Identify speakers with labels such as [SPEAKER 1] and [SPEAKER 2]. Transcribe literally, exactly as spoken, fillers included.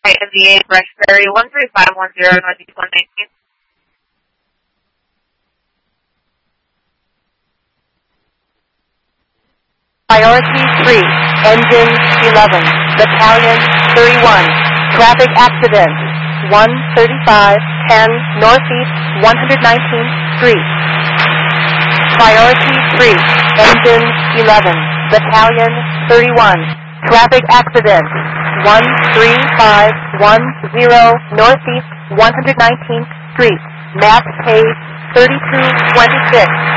[SPEAKER 1] N D A Raspberry one three five one zero Northeast one nineteen.
[SPEAKER 2] Priority three, Engine eleven, Battalion thirty-one, Traffic Accident, one thirty-five ten Northeast one hundred nineteenth Street. Priority three, Engine eleven, Battalion thirty-one, Traffic Accident, one three five one zero Northeast one hundred nineteenth Street, Mass Page thirty-two twenty-six.